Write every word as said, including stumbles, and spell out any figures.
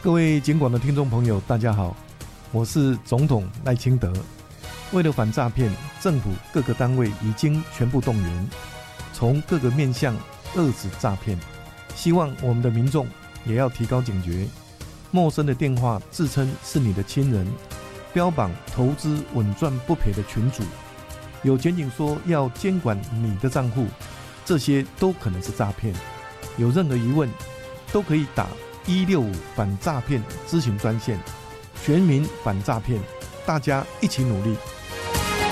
各位警广的听众朋友，大家好，我是总统赖清德。为了反诈骗，政府各个单位已经全部动员，从各个面向遏止诈骗。希望我们的民众也要提高警觉，陌生的电话自称是你的亲人，标榜投资稳赚不赔的群组，有检警说要监管你的账户，这些都可能是诈骗。有任何疑问都可以打一六五反诈骗咨询专线，全民反诈骗，大家一起努力。